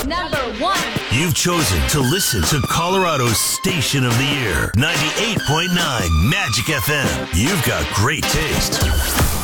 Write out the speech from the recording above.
Number 1. You've chosen to listen to Colorado's Station of the Year, 98.9 Magic FM. You've got great taste.